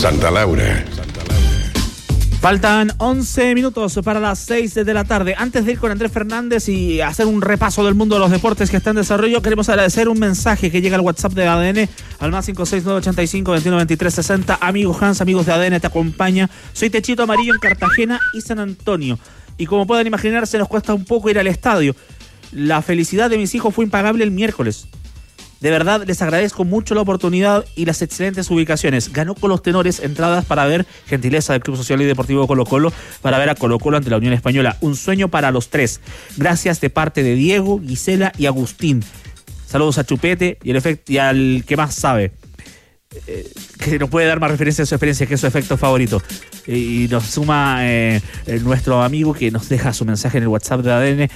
Santa Laura. Faltan 11 minutos para las 6 de la tarde. Antes de ir con Andrés Fernández y hacer un repaso del mundo de los deportes que está en desarrollo, queremos agradecer un mensaje que llega al WhatsApp de ADN al más 56985-212360. Amigos Hans, amigos de ADN, te acompaña. Soy Techito Amarillo en Cartagena y San Antonio. Y como pueden imaginarse, nos cuesta un poco ir al estadio. La felicidad de mis hijos fue impagable el miércoles. De verdad, les agradezco mucho la oportunidad y las excelentes ubicaciones. Ganó con los tenores entradas para ver, gentileza del Club Social y Deportivo Colo-Colo, para ver a Colo-Colo ante la Unión Española. Un sueño para los tres. Gracias de parte de Diego, Gisela y Agustín. Saludos a Chupete y al que más sabe. Que nos puede dar más referencia a su experiencia, que es su efecto favorito. Y nos suma nuestro amigo que nos deja su mensaje en el WhatsApp de ADN,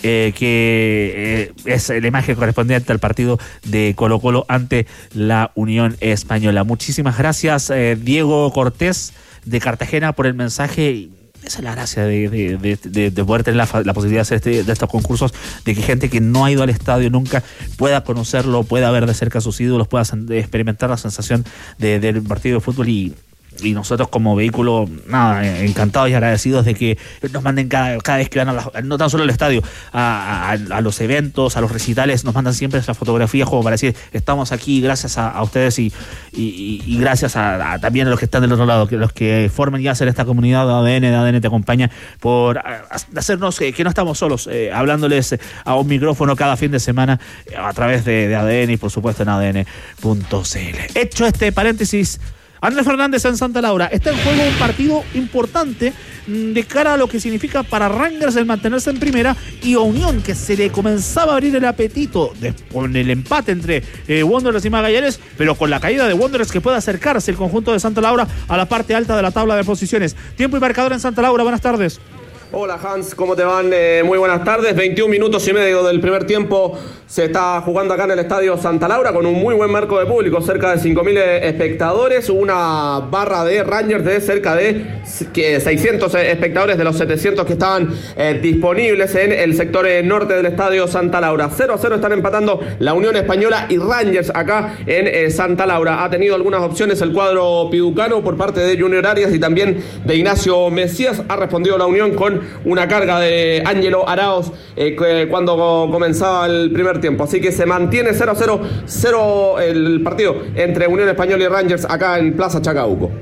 que es la imagen correspondiente al partido de Colo-Colo ante la Unión Española. Muchísimas gracias, Diego Cortés de Cartagena, por el mensaje. Esa es la gracia de poder tener la posibilidad de hacer de estos concursos, de que gente que no ha ido al estadio nunca pueda conocerlo, pueda ver de cerca a sus ídolos, pueda experimentar la sensación del partido de fútbol y nosotros como vehículo, encantados y agradecidos de que nos manden cada vez que van no tan solo al estadio, a los eventos, a los recitales, nos mandan siempre esas fotografías como para decir, estamos aquí gracias a ustedes y gracias también a los que están del otro lado, que los que forman y hacen esta comunidad de ADN te acompaña, por hacernos que no estamos solos, hablándoles a un micrófono cada fin de semana a través de ADN y por supuesto en adn.cl. Hecho este paréntesis, Andrés Fernández en Santa Laura. Está en juego un partido importante de cara a lo que significa para Rangers el mantenerse en primera y a Unión, que se le comenzaba a abrir el apetito con el empate entre Wanderers y Magallanes, pero con la caída de Wanderers que puede acercarse el conjunto de Santa Laura a la parte alta de la tabla de posiciones. Tiempo y marcador en Santa Laura. Buenas tardes. Hola Hans, ¿cómo te van? Muy buenas tardes. 21 minutos y medio del primer tiempo se está jugando acá en el Estadio Santa Laura con un muy buen marco de público, cerca de 5.000 espectadores, una barra de Rangers de cerca de 600 espectadores de los 700 que estaban disponibles en el sector norte del Estadio Santa Laura. 0-0 están empatando la Unión Española y Rangers acá en Santa Laura. Ha tenido algunas opciones el cuadro piducano por parte de Junior Arias y también de Ignacio Mesías. Ha respondido la Unión con una carga de Ángelo Arauz cuando comenzaba el primer tiempo. Así que se mantiene 0-0 el partido entre Unión Española y Rangers acá en Plaza Chacabuco.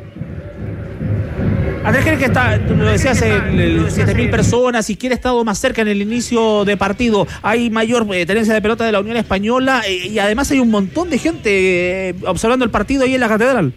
Andrés, ¿crees que está, lo decías, 7.000 personas y quién ha estado más cerca en el inicio de partido? Hay mayor tenencia de pelota de la Unión Española y además hay un montón de gente observando el partido ahí en la catedral.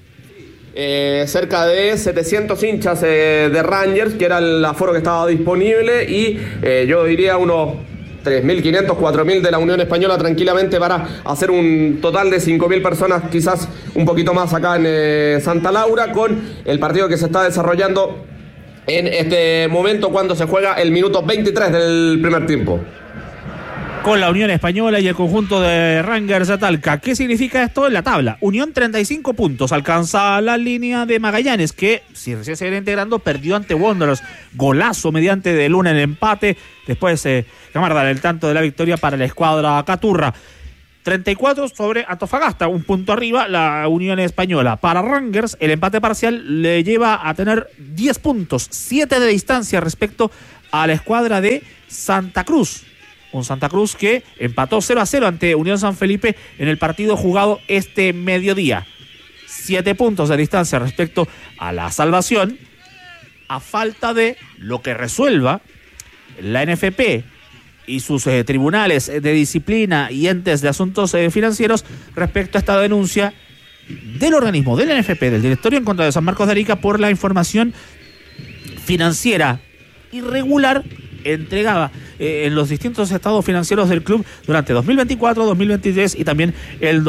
Cerca de 700 hinchas de Rangers, que era el aforo que estaba disponible, y yo diría unos 3.500, 4.000 de la Unión Española tranquilamente para hacer un total de 5.000 personas, quizás un poquito más acá en Santa Laura, con el partido que se está desarrollando en este momento cuando se juega el minuto 23 del primer tiempo. Con la Unión Española y el conjunto de Rangers de Talca. ¿Qué significa esto en la tabla? Unión 35 puntos, alcanza la línea de Magallanes, que si recién se viene integrando, perdió ante Wanderers. Golazo mediante de Luna en el empate. Después Camarda el tanto de la victoria para la escuadra Caturra. 34 sobre Antofagasta, un punto arriba la Unión Española. Para Rangers, el empate parcial le lleva a tener 10 puntos, 7 de distancia respecto a la escuadra de Santa Cruz. Un Santa Cruz que empató 0-0 ante Unión San Felipe en el partido jugado este mediodía. 7 puntos de distancia respecto a la salvación, a falta de lo que resuelva la NFP y sus tribunales de disciplina y entes de asuntos financieros respecto a esta denuncia del organismo, del NFP, del directorio en contra de San Marcos de Arica por la información financiera irregular entregada en los distintos estados financieros del club durante 2024, 2023 y también el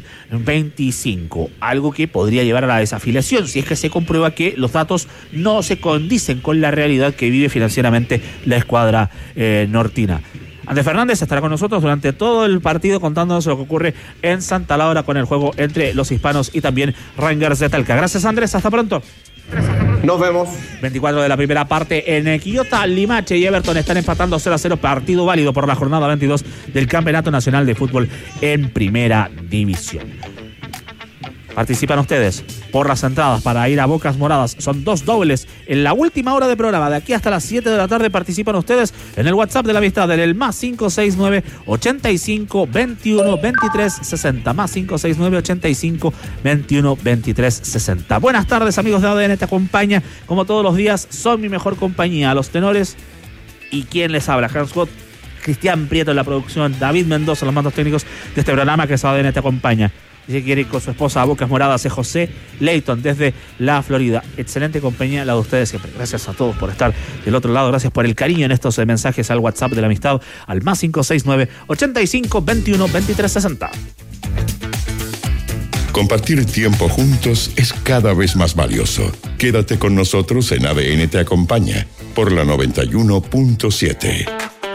2025. Algo que podría llevar a la desafiliación si es que se comprueba que los datos no se condicen con la realidad que vive financieramente la escuadra nortina. Andrés Fernández estará con nosotros durante todo el partido contándonos lo que ocurre en Santa Laura con el juego entre los hispanos y también Rangers de Talca. Gracias, Andrés, hasta pronto. Nos vemos. 24 de la primera parte en Quillota, Limache y Everton están empatando 0-0, partido válido por la jornada 22 del Campeonato Nacional de Fútbol en Primera División. Participan ustedes. por las entradas para ir a Bocas Moradas. Son 2 dobles en la última hora de programa. De aquí hasta las 7 de la tarde participan ustedes en el WhatsApp de la amistad, en el más 569 85 21 23 60. Más 569 85 21 23 60. Buenas tardes, amigos de ADN. Te acompaña, como todos los días, son mi mejor compañía. A los tenores y quien les habla, Hans Scott, Cristian Prieto en la producción, David Mendoza en los mandos técnicos de este programa que es ADN Te acompaña. Dice que quiere ir con su esposa a Bocas Moradas, es José Leighton desde la Florida. Excelente compañía la de ustedes siempre. Gracias a todos por estar del otro lado. Gracias por el cariño en estos mensajes al WhatsApp de la amistad al más 569 85 21 23 60. Compartir tiempo juntos es cada vez más valioso. Quédate con nosotros en ADN Te acompaña por la 91.7.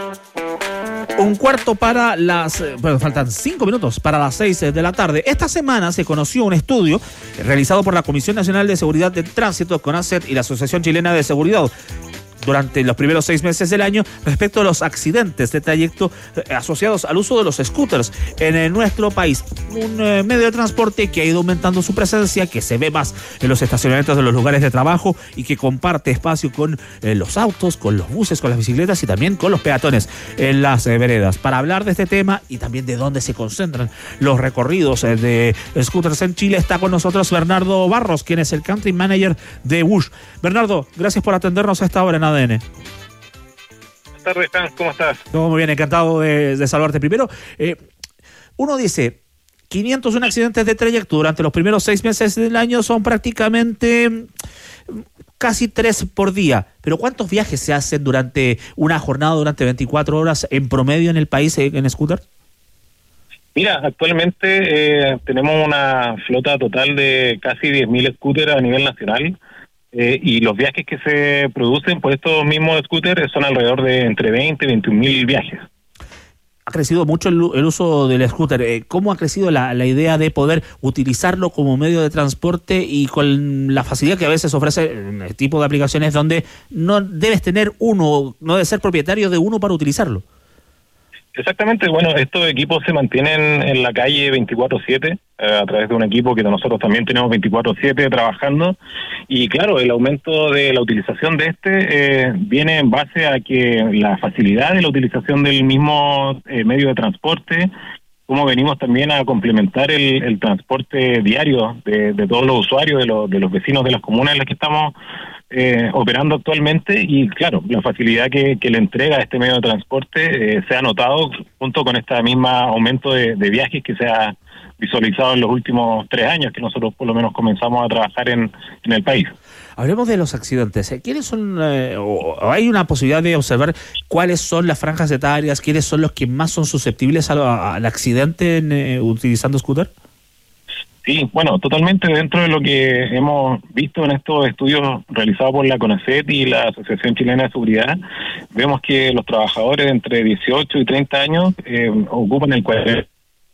Un cuarto para las... Bueno, faltan 5 minutos para las 6 de la tarde. Esta semana se conoció un estudio realizado por la Comisión Nacional de Seguridad de Tránsito, CONACET, y la Asociación Chilena de Seguridad durante los primeros 6 meses del año respecto a los accidentes de trayecto asociados al uso de los scooters en nuestro país. Un medio de transporte que ha ido aumentando su presencia, que se ve más en los estacionamientos de los lugares de trabajo y que comparte espacio con los autos, con los buses, con las bicicletas y también con los peatones en las veredas. Para hablar de este tema y también de dónde se concentran los recorridos de scooters en Chile, está con nosotros Bernardo Barros, quien es el Country Manager de Wush. Bernardo, gracias por atendernos a esta hora en ADN. Buenas tardes, Hans, ¿cómo estás? Todo muy bien, encantado de saludarte. Primero, uno dice, 501 accidentes de trayecto durante los primeros 6 meses del año son prácticamente casi 3 por día. Pero ¿cuántos viajes se hacen durante una jornada, durante 24 horas en promedio en el país en scooter? Mira, actualmente tenemos una flota total de casi 10.000 scooters a nivel nacional. Y los viajes que se producen por estos mismos scooters son alrededor de entre 20 y 21.000 viajes. Ha crecido mucho el uso del scooter. ¿Cómo ha crecido la idea de poder utilizarlo como medio de transporte y con la facilidad que a veces ofrece el tipo de aplicaciones donde no debes tener uno, no debes ser propietario de uno para utilizarlo? Exactamente, bueno, estos equipos se mantienen en la calle 24/7 a través de un equipo que nosotros también tenemos 24/7 trabajando, y claro, el aumento de la utilización de viene en base a que la facilidad de la utilización del mismo medio de transporte, como venimos también a complementar el transporte diario de todos los usuarios, de los vecinos de las comunas en las que estamos operando actualmente, y claro, la facilidad que le entrega este medio de transporte se ha notado junto con este mismo aumento de viajes que se ha visualizado en los últimos 3 años que nosotros por lo menos comenzamos a trabajar en el país. Hablemos de los accidentes. ¿Quiénes son, o hay una posibilidad de observar cuáles son las franjas etarias, quiénes son los que más son susceptibles al accidente utilizando scooter? Sí, bueno, totalmente dentro de lo que hemos visto en estos estudios realizados por la CONACET y la Asociación Chilena de Seguridad, vemos que los trabajadores entre 18 y 30 años ocupan el 40%.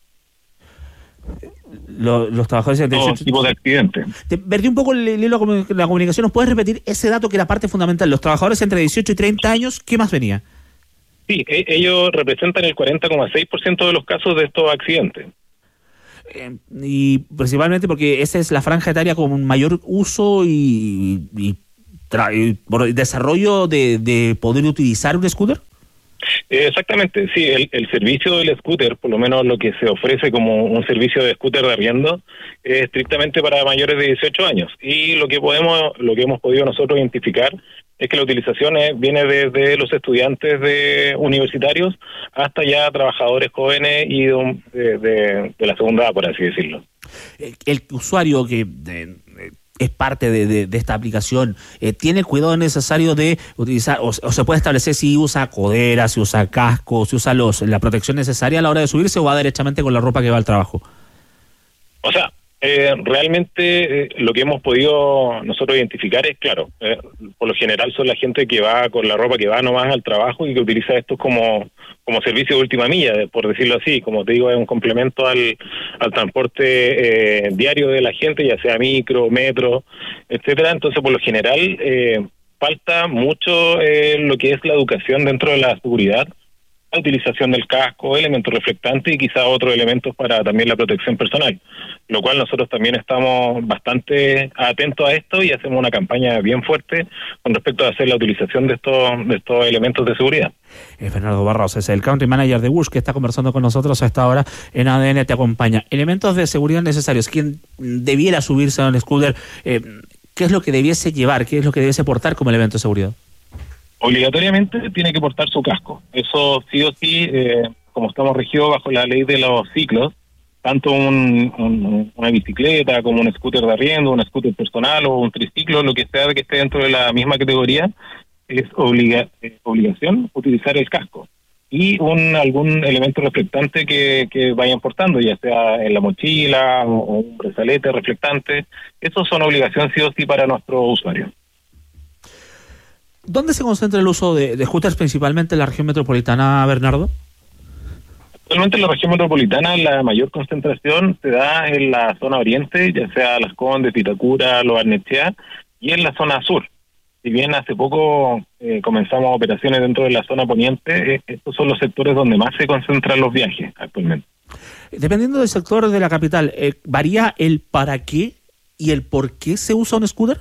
Los trabajadores de 18 tipos de accidentes. Te perdí un poco el hilo de la comunicación. ¿Nos puedes repetir ese dato que era parte fundamental? Los trabajadores entre 18 y 30 años, ¿qué más venía? Sí, ellos representan el 40,6% de los casos de estos accidentes. Y principalmente porque esa es la franja etaria con mayor uso y desarrollo de poder utilizar un scooter. Exactamente, sí, el servicio del scooter, por lo menos lo que se ofrece como un servicio de scooter de arriendo, es estrictamente para mayores de 18 años. Y lo que hemos podido nosotros identificar es que la utilización viene desde los estudiantes universitarios hasta ya trabajadores jóvenes y de la segunda edad, por así decirlo. El usuario que es parte de esta aplicación, ¿tiene el cuidado necesario de utilizar, o se puede establecer si usa codera, si usa casco, si usa la protección necesaria a la hora de subirse, o va derechamente con la ropa que va al trabajo? O sea, realmente lo que hemos podido nosotros identificar es, claro, por lo general son la gente que va con la ropa que va nomás al trabajo y que utiliza esto como servicio de última milla, por decirlo así. Como te digo, es un complemento al transporte diario de la gente, ya sea micro, metro, etcétera. Entonces, por lo general, falta mucho lo que es la educación dentro de la seguridad, la utilización del casco, elementos reflectantes y quizá otros elementos para también la protección personal, lo cual nosotros también estamos bastante atentos a esto y hacemos una campaña bien fuerte con respecto a hacer la utilización de estos elementos de seguridad. Bernardo Barros es el Country Manager de Wush, que está conversando con nosotros a esta hora en ADN Te Acompaña. Elementos de seguridad necesarios. ¿Quién debiera subirse a un scooter? ¿Qué es lo que debiese llevar? ¿Qué es lo que debiese portar como elemento de seguridad? Obligatoriamente tiene que portar su casco. Eso sí o sí, como estamos regidos bajo la ley de los ciclos, tanto una bicicleta como un scooter de arriendo, un scooter personal o un triciclo, lo que sea que esté dentro de la misma categoría, es obligación utilizar el casco. Y algún elemento reflectante que vayan portando, ya sea en la mochila o un brazalete reflectante. Esos son obligación sí o sí para nuestros usuarios. ¿Dónde se concentra el uso de scooters principalmente en la región metropolitana, Bernardo? Actualmente en la región metropolitana la mayor concentración se da en la zona oriente, ya sea Las Condes, Vitacura, Lo Barnechea, y en la zona sur. Si bien hace poco comenzamos operaciones dentro de la zona poniente, estos son los sectores donde más se concentran los viajes actualmente. Dependiendo del sector de la capital, ¿varía el para qué y el por qué se usa un scooter?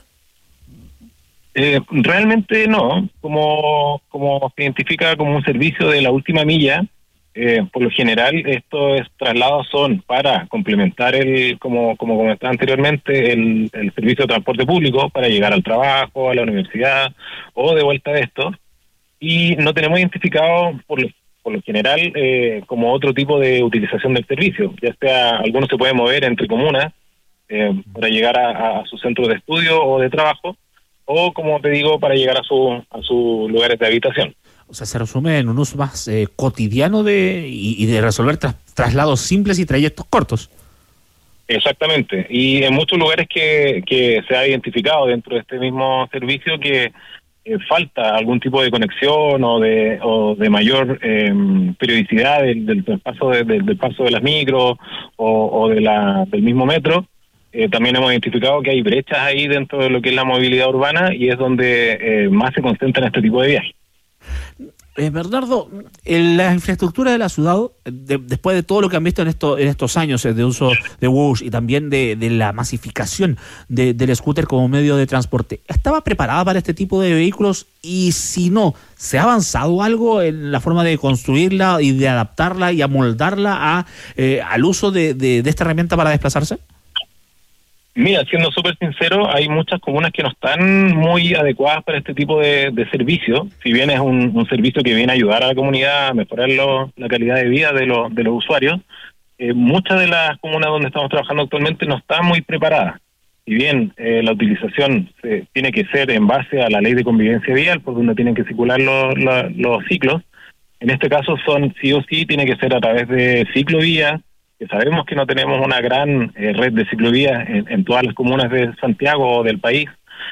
Realmente no. Como se identifica como un servicio de la última milla, por lo general estos traslados son para complementar como comentaba anteriormente, el servicio de transporte público para llegar al trabajo, a la universidad o de vuelta de esto. Y no tenemos identificado por lo general como otro tipo de utilización del servicio, ya sea algunos se pueden mover entre comunas para llegar a su centro de estudio o de trabajo, o como te digo, para llegar a sus lugares de habitación. O sea, se resume en un uso más cotidiano y de resolver traslados simples y trayectos cortos. Exactamente, y en muchos lugares que se ha identificado dentro de este mismo servicio que falta algún tipo de conexión o de mayor periodicidad del paso del paso de las micros o del mismo metro. También hemos identificado que hay brechas ahí dentro de lo que es la movilidad urbana y es donde más se concentran este tipo de viajes. Bernardo, la infraestructura de la ciudad, después de todo lo que han visto en estos años de uso de Wush y también de la masificación del scooter como medio de transporte, ¿estaba preparada para este tipo de vehículos? Y si no, ¿se ha avanzado algo en la forma de construirla y de adaptarla y amoldarla al uso de esta herramienta para desplazarse? Mira, siendo súper sincero, hay muchas comunas que no están muy adecuadas para este tipo de servicio. Si bien es un servicio que viene a ayudar a la comunidad a mejorar la calidad de vida de los usuarios, muchas de las comunas donde estamos trabajando actualmente no están muy preparadas. Si bien la utilización tiene que ser en base a la ley de convivencia vial, por donde tienen que circular los ciclos, en este caso sí o sí tiene que ser a través de ciclovías, que sabemos que no tenemos una gran red de ciclovías en todas las comunas de Santiago o del país,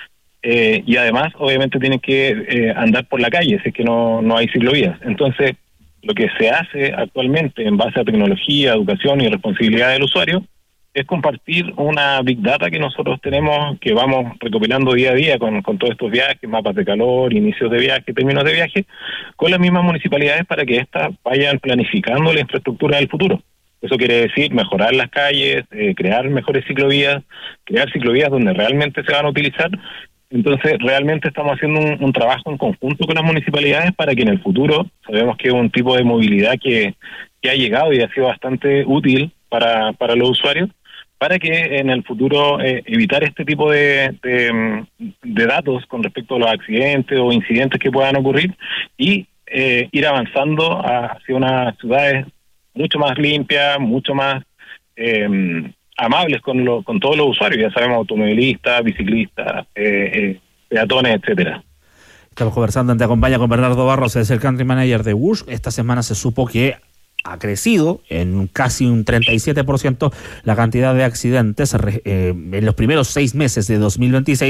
y además obviamente tienen que andar por la calle, si es que no hay ciclovías. Entonces, lo que se hace actualmente en base a tecnología, educación y responsabilidad del usuario es compartir una Big Data que nosotros tenemos, que vamos recopilando día a día con todos estos viajes, mapas de calor, inicios de viaje, términos de viaje, con las mismas municipalidades para que éstas vayan planificando la infraestructura del futuro. Eso quiere decir mejorar las calles, crear mejores ciclovías, crear ciclovías donde realmente se van a utilizar. Entonces, realmente estamos haciendo un trabajo en conjunto con las municipalidades para que en el futuro, sabemos que es un tipo de movilidad que ha llegado y ha sido bastante útil para los usuarios, para que en el futuro evitar este tipo de datos con respecto a los accidentes o incidentes que puedan ocurrir y ir avanzando hacia unas ciudades mucho más limpias, mucho más amables con todos los usuarios, ya sabemos, automovilistas, biciclistas, peatones, etcétera. Estamos conversando en Te Acompaña con Bernardo Barros, es el Country Manager de Wush. Esta semana se supo que ha crecido en casi un 37% la cantidad de accidentes en los primeros 6 meses de 2026.